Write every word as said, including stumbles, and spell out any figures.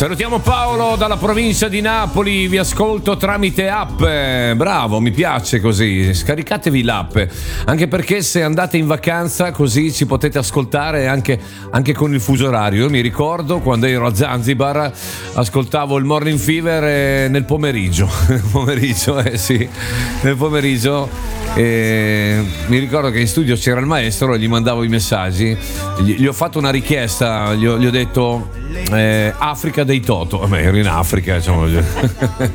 Salutiamo Paolo dalla provincia di Napoli, vi ascolto tramite app. Bravo, mi piace così. Scaricatevi l'app, anche perché se andate in vacanza così ci potete ascoltare anche, anche con il fuso orario. Io mi ricordo quando ero a Zanzibar ascoltavo il Morning Fever nel pomeriggio. Nel pomeriggio, eh sì, nel pomeriggio. E mi ricordo che in studio c'era il maestro e gli mandavo i messaggi, gli, gli ho fatto una richiesta, gli ho, gli ho detto eh, Africa dei Toto. Beh, ero in Africa, diciamo.